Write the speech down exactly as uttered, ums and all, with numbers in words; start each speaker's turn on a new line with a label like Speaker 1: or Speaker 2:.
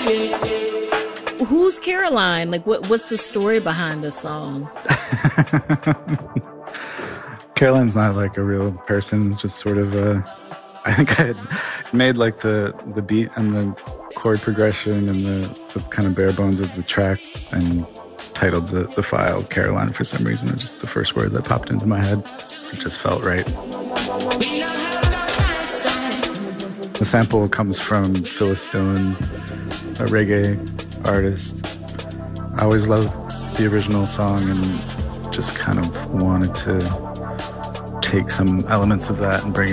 Speaker 1: Who's Caroline? Like, what? What's the story behind this song?
Speaker 2: Caroline's not like a real person. It's just sort of a. I think I had made like the the beat and the chord progression and the, the kind of bare bones of the track and titled the, the file Caroline for some reason. It was just the first word that popped into my head. It just felt right. The sample comes from Phyllis Dillon, a reggae artist. I always loved the original song and just kind of wanted to take some elements of that and bring